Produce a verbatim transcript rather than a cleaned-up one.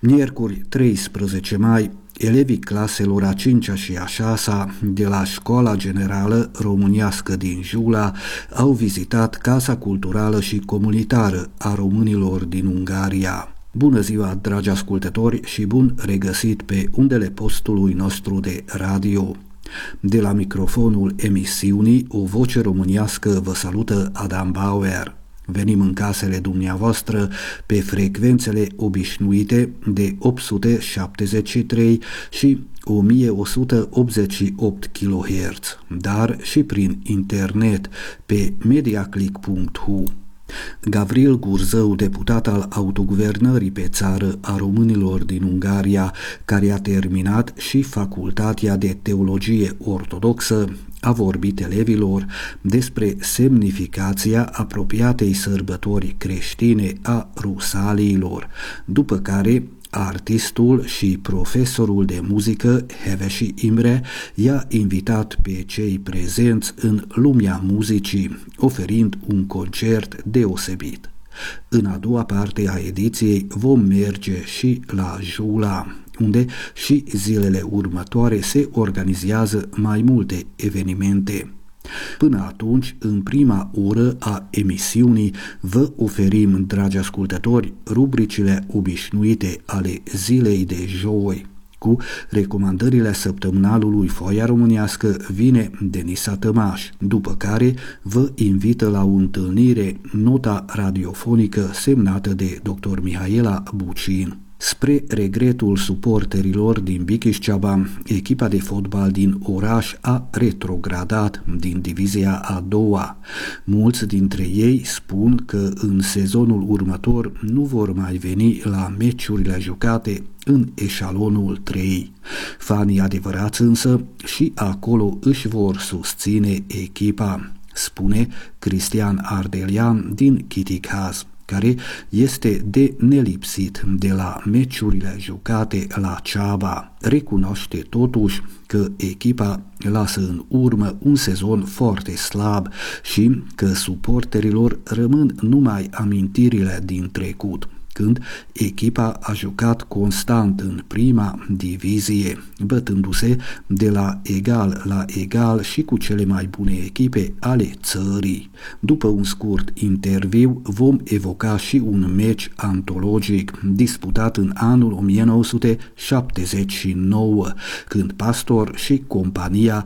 Miercuri treisprezece mai, elevii claselor a cincea și a șasea de la Școala Generală Românească din Jula au vizitat Casa Culturală și Comunitară a Românilor din Ungaria. Bună ziua, dragi ascultători, și bun regăsit pe undele postului nostru de radio. De la microfonul emisiunii O Voce Românească vă salută Adam Bauer. Venim în casele dumneavoastră pe frecvențele obișnuite de opt sute șaptezeci și trei și o mie o sută optzeci și opt kilohertz, dar și prin internet pe mediaclick punct h u. Gavril Gurzău, deputat al autoguvernării pe țară a românilor din Ungaria, care a terminat și facultatea de teologie ortodoxă, a vorbit elevilor despre semnificația apropiatei sărbători creștine a Rusaliilor, după care artistul și profesorul de muzică Hevesi Imre i-a invitat pe cei prezenți în lumea muzicii, oferind un concert deosebit. În a doua parte a ediției vom merge și la Jula, unde și zilele următoare se organizează mai multe evenimente. Până atunci, în prima oră a emisiunii, vă oferim, dragi ascultători, rubricile obișnuite ale zilei de joi. Cu recomandările săptămânalului Foaia Românească vine Denisa Tămaș, după care vă invită la o întâlnire nota radiofonică semnată de doctor Mihaela Bucin. Spre regretul suporterilor din Bikișceaba, echipa de fotbal din oraș a retrogradat din divizia a doua. Mulți dintre ei spun că în sezonul următor nu vor mai veni la meciurile jucate în eșalonul trei. Fanii adevărați însă și acolo își vor susține echipa, spune Cristian Ardelian din Chiticaz, care este de nelipsit de la meciurile jucate la Ceaba. Recunoaște totuși că echipa lasă în urmă un sezon foarte slab și că suporterilor rămân numai amintirile din trecut, când echipa a jucat constant în prima divizie, bătându-se de la egal la egal și cu cele mai bune echipe ale țării. După un scurt interviu vom evoca și un meci antologic disputat în anul o mie nouă sute șaptezeci și nouă, când Pastor și compania